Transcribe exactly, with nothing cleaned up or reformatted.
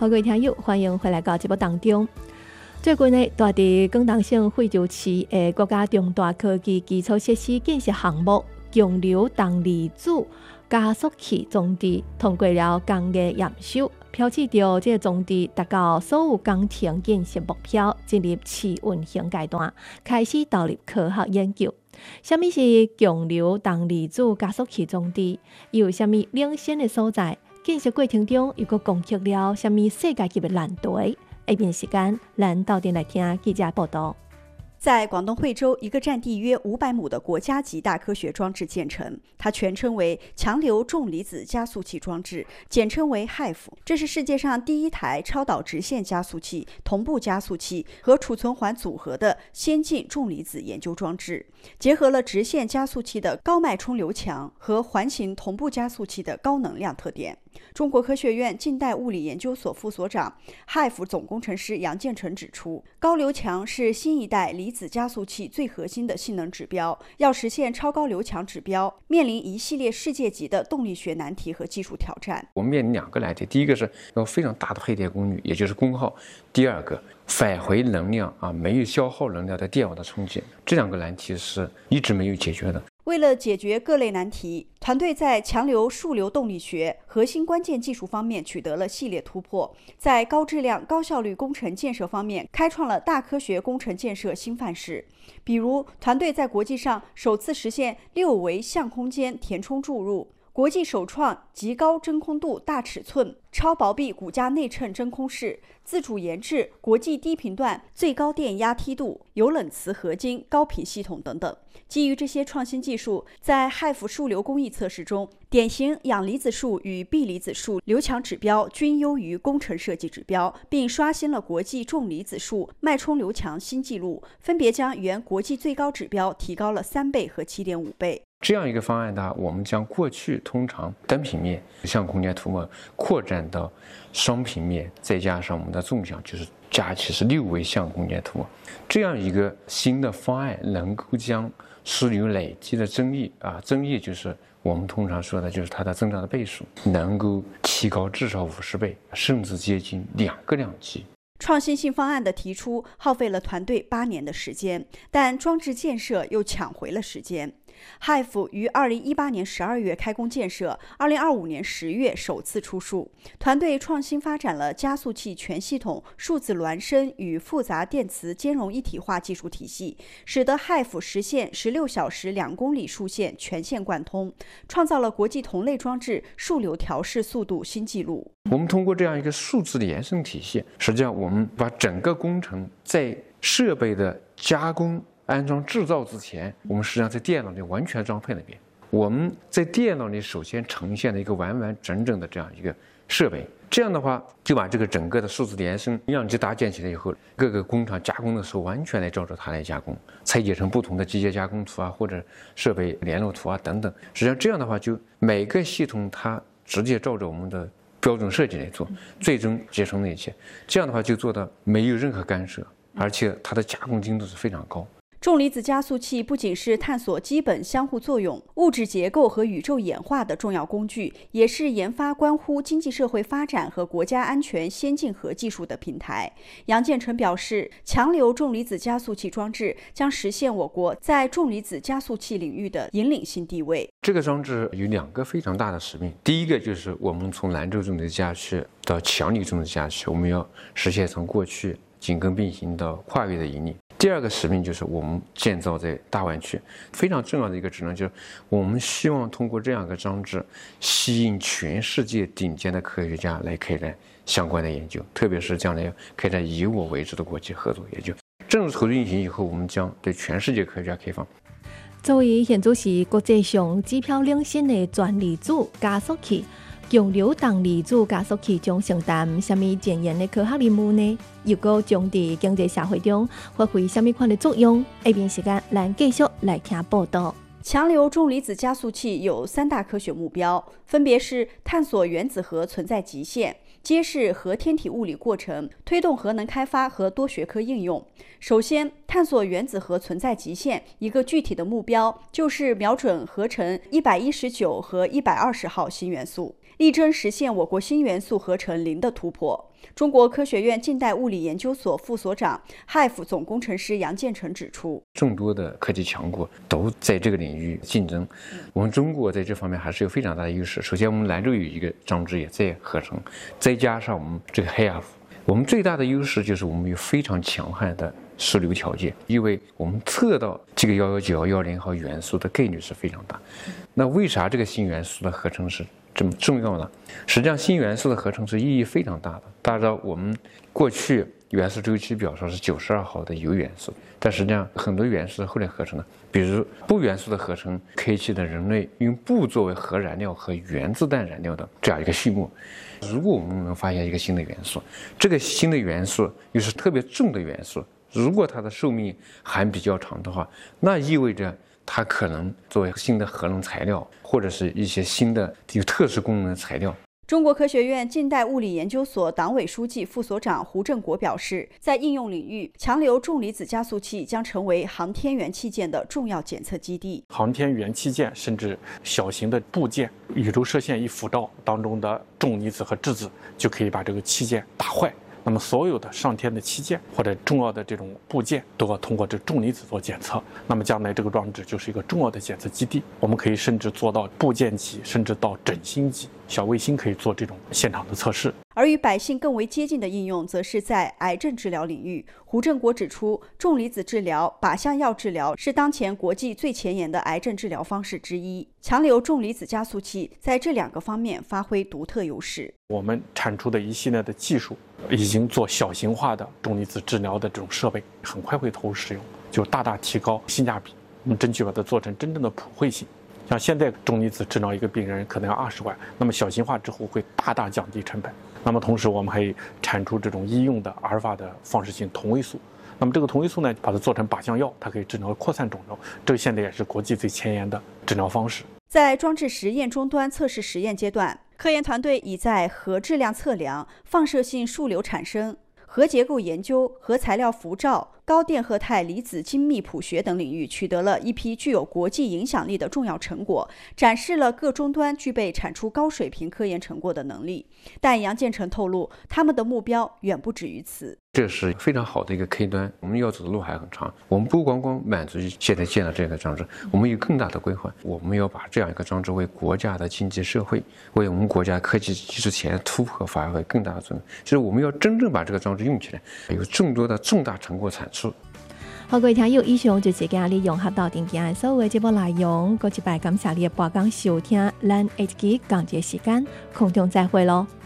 好，各位听友，欢迎回来到节目当中。最近呢，大伫广东省惠州市的国家重大科技基础设施建设项目强流动离子加速器装置通过了工艺验收，标志着这个装置达到所有工程建设目标，进入试运行阶段，开始投入科学研究。什么是强流动离子加速器装置？又有什么领先的所在？建设过程中又搁攻克了什么世界级的难题？下边时间，咱到底来听记者报道。 在广东惠州，一个占地约五百亩的国家级大科学装置建成，它全称为强流重离子加速器装置，简称为 H I F。这是世界上第一台超导直线加速器、同步加速器和储存环组合的先进重离子研究装置，结合了直线加速器的高脉冲流强和环形同步加速器的高能量特点。中国科学院近代物理研究所副所长、H I F 总工程师杨建成指出，高流强是新一代离子加速器最核心的性能指标，要实现超高流强指标，面临一系列世界级的动力学难题和技术挑战。 我们面临两个难题，第一个是有非常大的配电功率，也就是功耗；第二个，返回能量啊，没有消耗能量的电网的冲击，这两个难题是一直没有解决的。 为了解决各类难题，团队在强流数流动力学核心关键技术方面取得了系列突破，在高质量高效率工程建设方面开创了大科学工程建设新范式。比如，团队在国际上首次实现六维相空间填充注入，国际首创极高真空度大尺寸超薄壁骨架内衬真空室，自主研制国际低频段最高电压梯度有冷磁合金高频系统等等。基于这些创新技术，在 H I F 数流工艺测试中，典型氧离子束与铋离子束流强指标均优于工程设计指标，并刷新了国际重离子束脉冲流强新纪录，分别将原国际最高指标提高了三倍和七点五倍。 这样一个方案呢，我们将过去通常单平面向空间涂抹扩展到双平面，再加上我们的纵向，就是加起是六维向空间涂抹。这样一个新的方案能够将枢纽累积的增益啊，增益就是我们通常说的就是它的增长的倍数，能够提高至少五十倍，甚至接近两个量级。 创新性方案的提出耗费了团队八年的时间，但装置建设又抢回了时间。H I F 于二零一八年十二月开工建设，二零二五年十月首次出数。团队创新发展了加速器全系统数字孪生与复杂电磁兼容一体化技术体系，使得 H I F 实现十六小时两公里数线全线贯通，创造了国际同类装置数流调试速度新纪录。 我们通过这样一个数字的延伸体系，实际上我们把整个工程在设备的加工安装制造之前，我们实际上在电脑里完全装配了一遍。我们在电脑里首先呈现了一个完完整整的这样一个设备，这样的话就把这个整个的数字延伸样机搭建起来以后，各个工厂加工的时候完全来照着它来加工，拆解成不同的机械加工图啊，或者设备联络图啊等等。实际上这样的话，就每个系统它直接照着我们的标准设计来做，最终集成了一切。这样的话就做到没有任何干涉，而且它的加工精度是非常高。 重离子加速器不仅是探索基本相互作用、物质结构和宇宙演化的重要工具，也是研发关乎经济社会发展和国家安全先进核技术的平台。杨建成表示，强流重离子加速器装置将实现我国在重离子加速器领域的引领性地位。 这个装置有两个非常大的使命，第一个就是我们从兰州重离子加速器到强流重离子加速器，我们要实现从过去紧跟并行到跨越的引领。第二个使命就是我们建造在大湾区，非常重要的一个职能就是我们希望通过这样一个装置吸引全世界顶尖的科学家来开展相关的研究，特别是将来要开展以我为主的国际合作研究。正式投入运行以后，我们将对全世界科学家开放。 作为现在是国际上指标领先的全离子加速器，强流动离子加速器将承担什么前沿的科学任务呢？又搁将在经济社会中发挥什么款的作用？下边时间咱继续来听报道。 强流重离子加速器有三大科学目标，分别是探索原子核存在极限、揭示核天体物理过程、推动核能开发和多学科应用。首先，探索原子核存在极限，一个具体的目标就是瞄准合成一百一十九和一百二十号新元素。 力争实现我国新元素合成零的突破。中国科学院近代物理研究所副所长、H I F 总工程师杨建成指出， 众多的科技强国都在这个领域竞争，我们中国在这方面还是有非常大的优势。首先，我们兰州有一个装置也在合成，再加上我们这个 H I F， 我们最大的优势就是我们有非常强悍的枢纽条件，因为我们测到这个幺幺九幺零号元素的概率是非常大。那为啥这个新元素的合成是这么重要呢？实际上，新元素的合成是意义非常大的。大家知道，我们过去元素周期表上是九十二号的铀元素，但实际上很多元素是后来合成的，比如钚元素的合成，开启了人类用钚作为核燃料和原子弹燃料的这样一个序幕。如果我们能发现一个新的元素，这个新的元素又是特别重的元素，如果它的寿命还比较长的话，那意味着它可能作为新的核能材料，或者是一些新的有特殊功能的材料。 中国科学院近代物理研究所党委书记、副所长胡正国表示，在应用领域，强流重离子加速器将成为航天员器件的重要检测基地。 航天员器件甚至小型的部件，宇宙射线一辐照当中的重离子和质子就可以把这个器件打坏。那么所有的上天的器件或者重要的这种部件都要通过这重离子做检测。那么将来这个装置就是一个重要的检测基地，我们可以甚至做到部件级，甚至到整星级，小卫星可以做这种现场的测试。 而与百姓更为接近的应用，则是在癌症治疗领域。胡正国指出，重离子治疗、靶向药治疗是当前国际最前沿的癌症治疗方式之一。强流重离子加速器在这两个方面发挥独特优势。 我们产出的一系列的技术，已经做小型化的重离子治疗的这种设备，很快会投入使用，就大大提高性价比。我们争取把它做成真正的普惠性。像现在重离子治疗一个病人可能要二十万，那么小型化之后会大大降低成本。那么同时我们还产出这种医用的阿尔法的放射性同位素。那么这个同位素呢，把它做成靶向药，它可以治疗扩散肿瘤，这现在也是国际最前沿的治疗方式。 在装置实验终端测试实验阶段，科研团队已在核质量测量、放射性数流产生、核结构研究、核材料辐照、高电荷态离子精密谱学等领域取得了一批具有国际影响力的重要成果，展示了各终端具备产出高水平科研成果的能力。但杨建成透露，他们的目标远不止于此。 这是非常好的一个开端，我们要走的路还很长。我们不光光满足于现在建了这个装置，我们有更大的规划。我们要把这样一个装置为国家的经济社会，为我们国家科技技术前沿突破发挥更大的作用。就是我们要真正把这个装置用起来，有众多的重大成果产出。 好，各位听友，以上就是今日融合到定今的所有的节目内容。过一摆感谢你的播讲收听，咱下一期讲节时间空中再会咯。